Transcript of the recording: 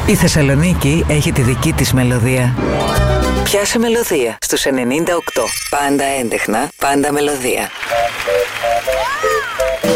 Η Θεσσαλονίκη έχει τη δική της μελωδία. Πιάσε μελωδία στους 98. Πάντα έντεχνα, πάντα μελωδία.